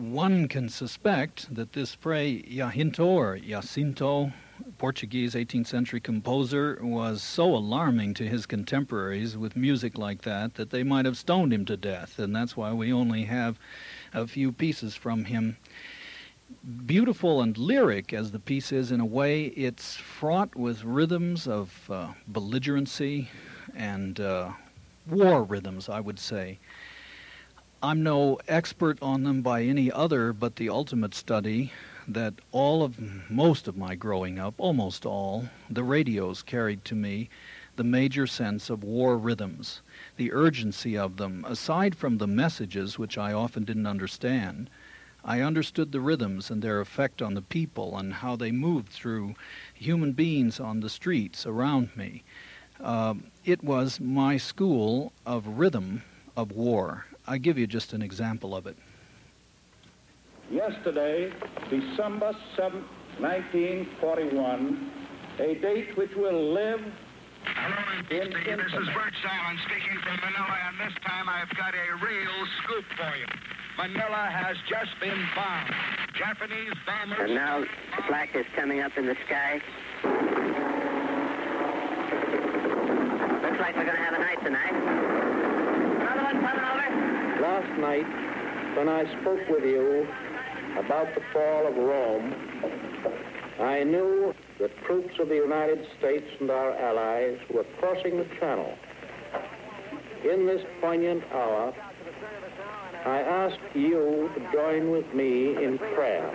One can suspect that this Frei Jacinto, or Jacinto, Portuguese 18th century composer, was so alarming to his contemporaries with music like that they might have stoned him to death, and that's why we only have a few pieces from him. Beautiful and lyric as the piece is in a way, it's fraught with rhythms of belligerency and war rhythms, I would say. I'm no expert on them by any other but the ultimate study that most of my growing up, almost all, the radios carried to me the major sense of war rhythms, the urgency of them. Aside from the messages, which I often didn't understand, I understood the rhythms and their effect on the people and how they moved through human beings on the streets around me. It was my school of rhythm of war. I give you just an example of it. Yesterday, December 7th, 1941, a date which will live. Hello, this is Bert Salmon speaking from Manila, and this time I've got a real scoop for you. Manila has just been bombed. Japanese bombers... And now the flak is coming up in the sky. Looks like we're going to have a night tonight. Another one coming over. Last night, when I spoke with you about the fall of Rome, I knew that troops of the United States and our allies were crossing the Channel. In this poignant hour, I ask you to join with me in prayer.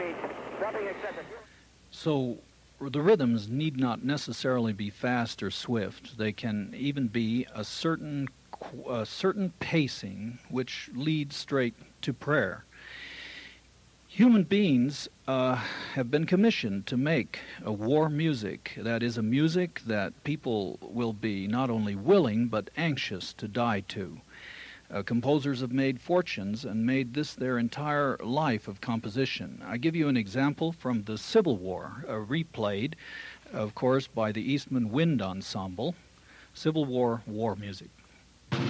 So the rhythms need not necessarily be fast or swift. They can even be a certain pacing which leads straight to prayer. Human beings have been commissioned to make a war music. That is a music that people will be not only willing but anxious to die to. Composers have made fortunes and made this their entire life of composition. I give you an example from the Civil War, replayed, of course, by the Eastman Wind Ensemble. Civil War war music.